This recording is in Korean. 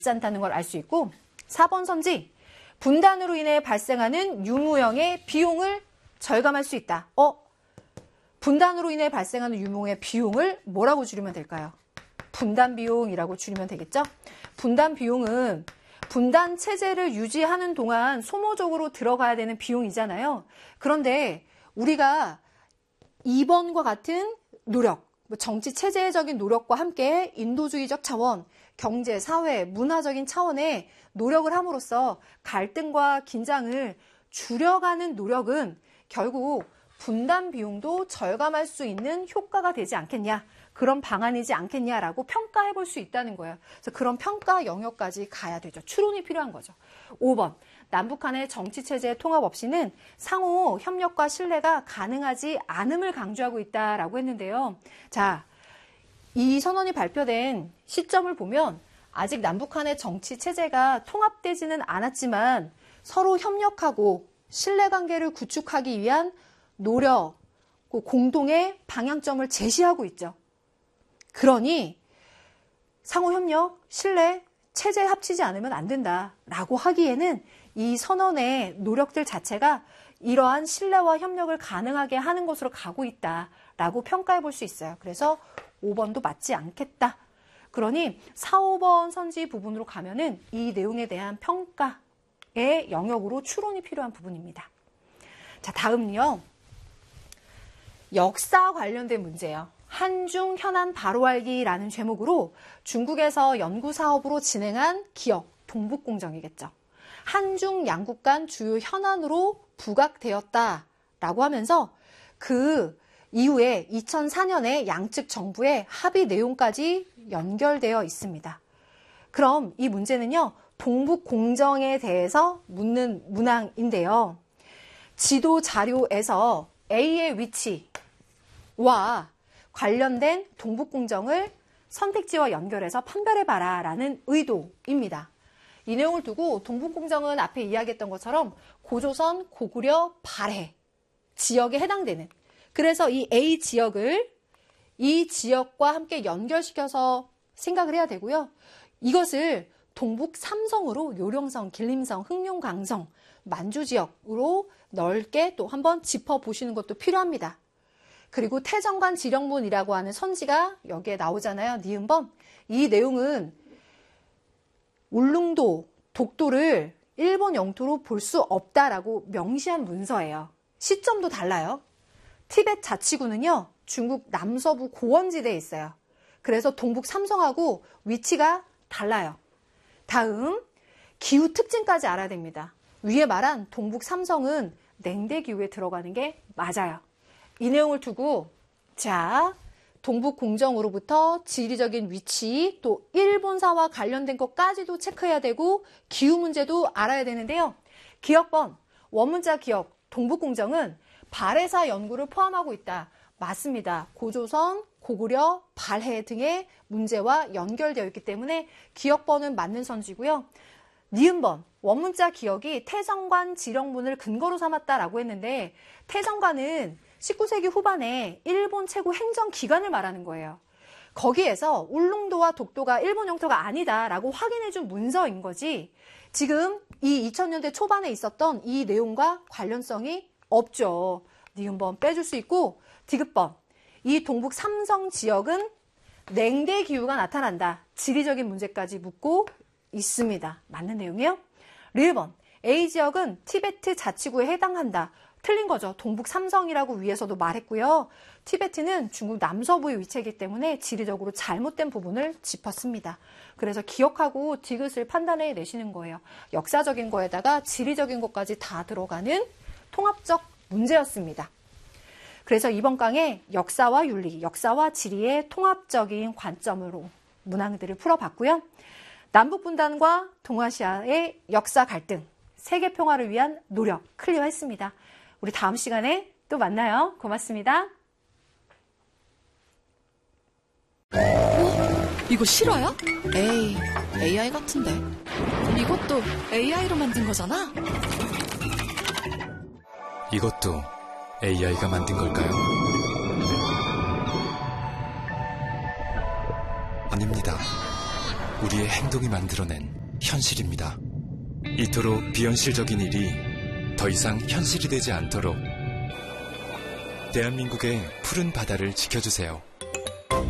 않다는 걸 알 수 있고 4번 선지, 분단으로 인해 발생하는 유무형의 비용을 절감할 수 있다. 분단으로 인해 발생하는 유무형의 비용을 뭐라고 줄이면 될까요? 분단 비용이라고 줄이면 되겠죠? 분단 비용은 분단 체제를 유지하는 동안 소모적으로 들어가야 되는 비용이잖아요. 그런데 우리가 2번과 같은 노력, 정치 체제적인 노력과 함께 인도주의적 차원, 경제, 사회, 문화적인 차원의 노력을 함으로써 갈등과 긴장을 줄여가는 노력은 결국 분단 비용도 절감할 수 있는 효과가 되지 않겠냐, 그런 방안이지 않겠냐라고 평가해 볼 수 있다는 거예요. 그래서 그런 평가 영역까지 가야 되죠. 추론이 필요한 거죠. 5번, 남북한의 정치체제 통합 없이는 상호 협력과 신뢰가 가능하지 않음을 강조하고 있다라고 했는데요. 자, 이 선언이 발표된 시점을 보면 아직 남북한의 정치체제가 통합되지는 않았지만 서로 협력하고 신뢰관계를 구축하기 위한 노력, 공동의 방향점을 제시하고 있죠. 그러니 상호협력, 신뢰, 체제 합치지 않으면 안 된다라고 하기에는 이 선언의 노력들 자체가 이러한 신뢰와 협력을 가능하게 하는 것으로 가고 있다라고 평가해 볼 수 있어요. 그래서 5번도 맞지 않겠다. 그러니 4, 5번 선지 부분으로 가면은 이 내용에 대한 평가의 영역으로 추론이 필요한 부분입니다. 자, 다음은요. 역사 관련된 문제예요. 한중 현안 바로 알기라는 제목으로 중국에서 연구 사업으로 진행한 기억, 동북공정이겠죠. 한중 양국 간 주요 현안으로 부각되었다라고 하면서 그 이후에 2004년에 양측 정부의 합의 내용까지 연결되어 있습니다. 그럼 이 문제는요, 동북공정에 대해서 묻는 문항인데요. 지도 자료에서 A의 위치와 관련된 동북공정을 선택지와 연결해서 판별해봐라 라는 의도입니다. 이 내용을 두고 동북공정은 앞에 이야기했던 것처럼 고조선, 고구려, 발해 지역에 해당되는, 그래서 이 A 지역을 이 지역과 함께 연결시켜서 생각을 해야 되고요. 이것을 동북 3성으로 요령성, 길림성, 흑룡강성, 만주 지역으로 넓게 또 한번 짚어보시는 것도 필요합니다. 그리고 태정관 지령문이라고 하는 선지가 여기에 나오잖아요. 니은번. 이 내용은 울릉도, 독도를 일본 영토로 볼 수 없다라고 명시한 문서예요. 시점도 달라요. 티벳 자치구는요, 중국 남서부 고원지대에 있어요. 그래서 동북 3성하고 위치가 달라요. 다음, 기후 특징까지 알아야 됩니다. 위에 말한 동북 3성은 냉대 기후에 들어가는 게 맞아요. 이 내용을 두고, 자, 동북 공정으로부터 지리적인 위치, 또 일본사와 관련된 것까지도 체크해야 되고 기후 문제도 알아야 되는데요. 기억번, 원문자 기억, 동북 공정은 발해사 연구를 포함하고 있다. 맞습니다. 고조선, 고구려, 발해 등의 문제와 연결되어 있기 때문에 기억번은 맞는 선지고요. 니은번, 원문자 기억이 태정관 지령문을 근거로 삼았다라고 했는데 태정관은 19세기 후반에 일본 최고 행정기관을 말하는 거예요. 거기에서 울릉도와 독도가 일본 영토가 아니다라고 확인해준 문서인 거지, 지금 이 2000년대 초반에 있었던 이 내용과 관련성이 없죠. 니은번 빼줄 수 있고, 디귿번, 이 동북 3성 지역은 냉대 기후가 나타난다. 지리적인 문제까지 묻고 있습니다. 맞는 내용이에요. 리을번, A 지역은 티베트 자치구에 해당한다. 틀린 거죠. 동북 3성이라고 위에서도 말했고요. 티베트는 중국 남서부에 위치하기 때문에 지리적으로 잘못된 부분을 짚었습니다. 그래서 기억하고 디귿을 판단해 내시는 거예요. 역사적인 거에다가 지리적인 것까지 다 들어가는 통합적 문제였습니다. 그래서 이번 강의 역사와 윤리, 역사와 지리의 통합적인 관점으로 문항들을 풀어봤고요. 남북분단과 동아시아의 역사 갈등, 세계 평화를 위한 노력 클리어했습니다. 우리 다음 시간에 또 만나요. 고맙습니다. 이거 실화야? 에이, AI 같은데. 이것도 AI로 만든 거잖아? 이것도 AI가 만든 걸까요? 아닙니다. 우리의 행동이 만들어낸 현실입니다. 이토록 비현실적인 일이 더 이상 현실이 되지 않도록 대한민국의 푸른 바다를 지켜주세요.